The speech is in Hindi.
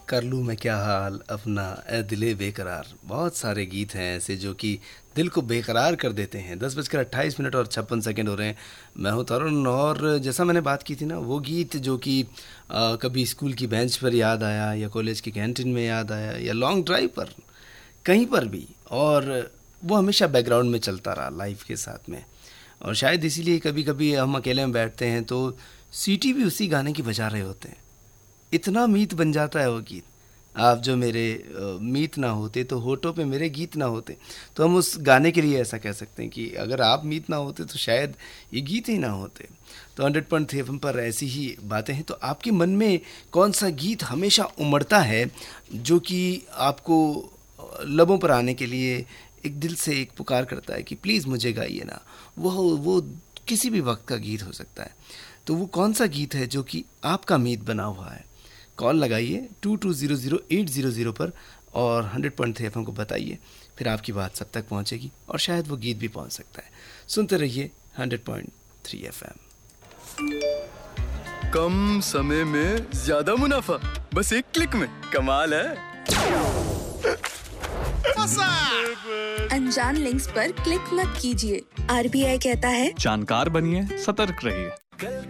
कर लूँ मैं क्या हाल अपना ए दिले बेकरार। बहुत सारे गीत हैं ऐसे जो कि दिल को बेकरार कर देते हैं। 10:28 और 56 सेकंड हो रहे हैं। मैं हूँ तरुण और जैसा मैंने बात की थी ना, वो गीत जो कि कभी स्कूल की बेंच पर याद आया या कॉलेज की कैंटीन में याद आया या लॉन्ग ड्राइव पर, कहीं पर भी, और वो हमेशा बैकग्राउंड में चलता रहा लाइफ के साथ में। और शायद इसीलिए कभी कभी हम अकेले में बैठते हैं तो सीटी भी उसी गाने की बजा रहे होते हैं। इतना मीत बन जाता है वो गीत। आप जो मेरे मीत ना होते तो होठों पे मेरे गीत ना होते। तो हम उस गाने के लिए ऐसा कह सकते हैं कि अगर आप मीत ना होते तो शायद ये गीत ही ना होते। तो 100.3 FM पर ऐसी ही बातें हैं। तो आपके मन में कौन सा गीत हमेशा उमड़ता है जो कि आपको लबों पर आने के लिए एक दिल से एक पुकार करता है कि प्लीज़ मुझे गाइए ना। वो किसी भी वक्त का गीत हो सकता है। तो वो कौन सा गीत है जो कि आपका मीत बना हुआ है? कॉल लगाइए 2200 पर और 100.3 FM को बताइए। फिर आपकी बात सब तक पहुंचेगी और शायद वो गीत भी पहुंच सकता है। सुनते रहिए 100.3 FM। कम समय में ज्यादा मुनाफा, बस एक क्लिक में। कमाल है। अनजान लिंक्स पर क्लिक मत कीजिए। आरबीआई कहता है जानकार बनिए, सतर्क रहिए।